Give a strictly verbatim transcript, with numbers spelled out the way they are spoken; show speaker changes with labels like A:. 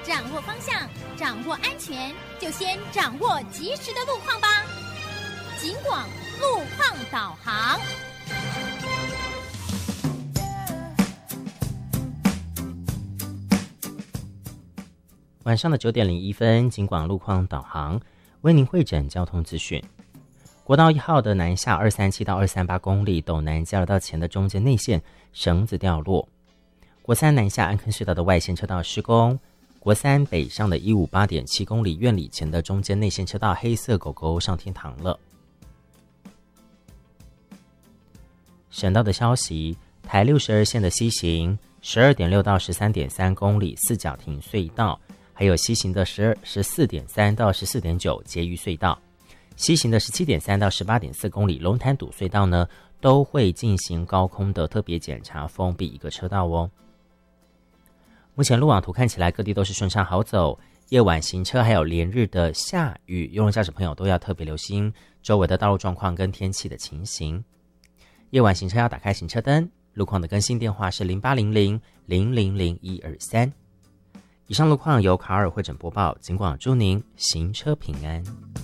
A: 掌握方向，掌握安全，就先掌握及时的路况吧。警广路况导航。
B: 晚上的九点零一分，警广路况导航为您汇整交通资讯。国道一号的南下二三七到二三八公里，斗南交流道前的中间内线绳子掉落。国三南下安坑隧道的外线车道施工。国三北上的一五八点七公里院里前的中间内线车道黑色狗狗上天堂了。省道的消息，台六十二线的西行十二点六到十三点三公里四角亭隧道，还有西行的十四点三到十四点九捷鱼隧道，西行的十七点三到十八点四公里龙潭堵隧道呢，都会进行高空的特别检查，封闭一个车道哦。目前路网图看起来各地都是顺畅好走，夜晚行车还有连日的下雨，用路驾驶朋友都要特别留心周围的道路状况跟天气的情形。夜晚行车要打开行车灯，路况的更新电话是零八零零零零零一二三。以上路况由卡尔会诊播报，警广祝您行车平安。